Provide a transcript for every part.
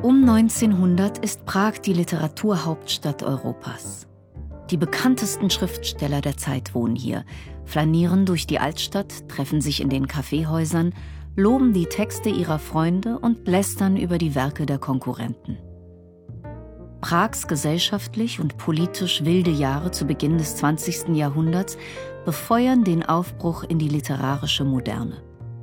Um 1900 ist Prag die Literaturhauptstadt Europas. Die bekanntesten Schriftsteller der Zeit wohnen hier, flanieren durch die Altstadt, treffen sich in den Kaffeehäusern, loben die Texte ihrer Freunde und lästern über die Werke der Konkurrenten. Prags gesellschaftlich und politisch wilde Jahre zu Beginn des 20. Jahrhunderts befeuern den Aufbruch in die literarische Moderne.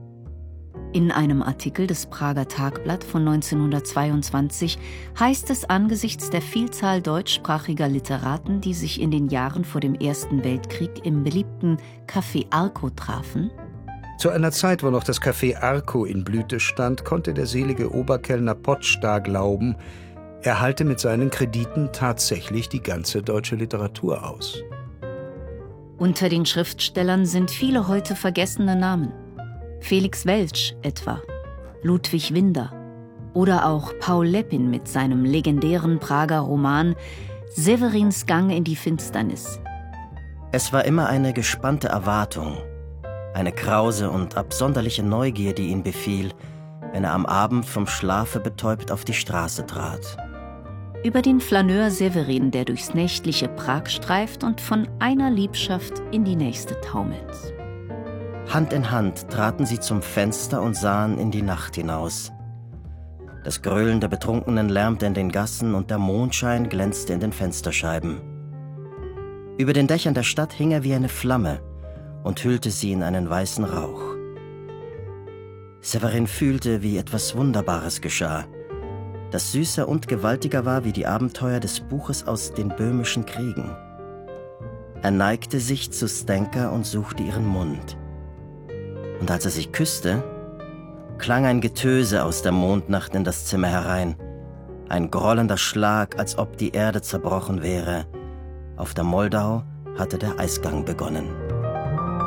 In einem Artikel des Prager Tagblatt von 1922 heißt es angesichts der Vielzahl deutschsprachiger Literaten, die sich in den Jahren vor dem Ersten Weltkrieg im beliebten Café Arco trafen: Zu einer Zeit, wo noch das Café Arco in Blüte stand, konnte der selige Oberkellner Potschda glauben, er halte mit seinen Krediten tatsächlich die ganze deutsche Literatur aus. Unter den Schriftstellern sind viele heute vergessene Namen. Felix Welsch etwa, Ludwig Winder oder auch Paul Leppin mit seinem legendären Prager Roman Severins Gang in die Finsternis. Es war immer eine gespannte Erwartung, eine krause und absonderliche Neugier, die ihn befiel, wenn er am Abend vom Schlafe betäubt auf die Straße trat. Über den Flaneur Severin, der durchs nächtliche Prag streift und von einer Liebschaft in die nächste taumelt. Hand in Hand traten sie zum Fenster und sahen in die Nacht hinaus. Das Gröhlen der Betrunkenen lärmte in den Gassen und der Mondschein glänzte in den Fensterscheiben. Über den Dächern der Stadt hing er wie eine Flamme und hüllte sie in einen weißen Rauch. Severin fühlte, wie etwas Wunderbares geschah, das süßer und gewaltiger war wie die Abenteuer des Buches aus den böhmischen Kriegen. Er neigte sich zu Stenka und suchte ihren Mund. Und als er sie küsste, klang ein Getöse aus der Mondnacht in das Zimmer herein, ein grollender Schlag, als ob die Erde zerbrochen wäre. Auf der Moldau hatte der Eisgang begonnen.